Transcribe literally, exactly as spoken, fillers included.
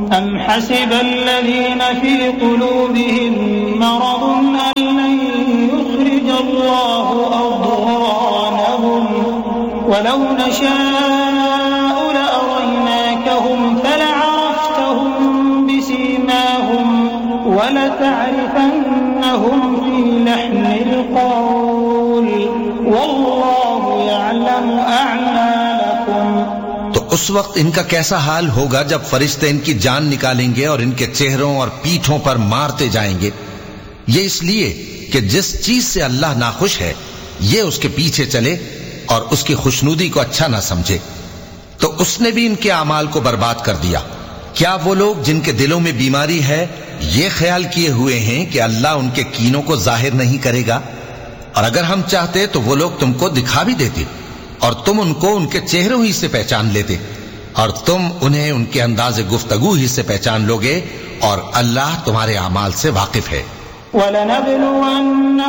أم حسب الذين في قلوبهم مرض أن لن يخرج الله أضغانهم ولو نشاء لأريناكهم فلعرفتهم بسيماهم ولتعرفنهم في لحن القول والله يعلم أعمالكم. تو اس وقت ان کا کیسا حال ہوگا جب فرشتے ان کی جان نکالیں گے اور ان کے چہروں اور پیٹھوں پر مارتے جائیں گے. یہ اس لیے کہ جس چیز سے اللہ ناخوش ہے یہ اس کے پیچھے چلے اور اس کی خوشنودی کو اچھا نہ سمجھے. تو اس نے بھی ان کے اعمال کو برباد کر دیا. کیا وہ لوگ جن کے دلوں میں بیماری ہے یہ خیال کیے ہوئے ہیں کہ اللہ ان کے کینوں کو ظاہر نہیں کرے گا؟ اور اگر ہم چاہتے تو وہ لوگ تم کو دکھا بھی دیتے اور تم ان کو ان کے چہروں ہی سے پہچان لیتے اور تم انہیں ان کے انداز گفتگو ہی سے پہچان لوگے اور اللہ تمہارے اعمال سے واقف ہے. وَلَنَبْلُوَنَّ